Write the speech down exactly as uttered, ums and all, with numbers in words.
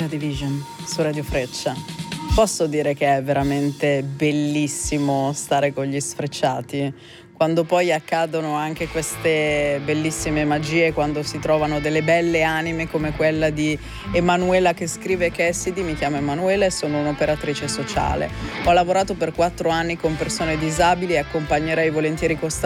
Division su Radio Freccia. Posso dire che è veramente bellissimo stare con gli Sfrecciati, quando poi accadono anche queste bellissime magie, quando si trovano delle belle anime come quella di Emanuela che scrive: Cassidy, mi chiamo Emanuela e sono un'operatrice sociale. Ho lavorato per quattro anni con persone disabili e accompagnerei volentieri costantemente